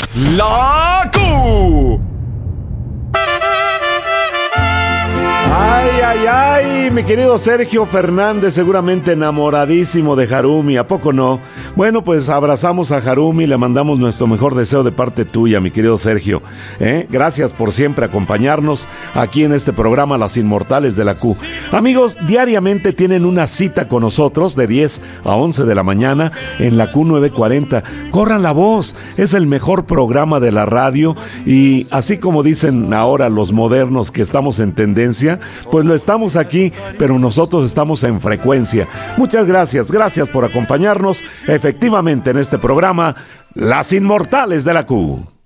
La Q. Ay, mi querido Sergio Fernández, seguramente enamoradísimo de Harumi, ¿a poco no? Bueno, pues abrazamos a Harumi, le mandamos nuestro mejor deseo de parte tuya, mi querido Sergio. Gracias por siempre acompañarnos aquí en este programa Las Inmortales de la Q. Amigos, diariamente tienen una cita con nosotros de 10 a 11 de la mañana en la Q940. Corran la voz, es el mejor programa de la radio y así como dicen ahora los modernos que estamos en tendencia, pues lo estamos aquí, pero nosotros estamos en frecuencia. Muchas gracias por acompañarnos efectivamente en este programa Las Inmortales de la Q.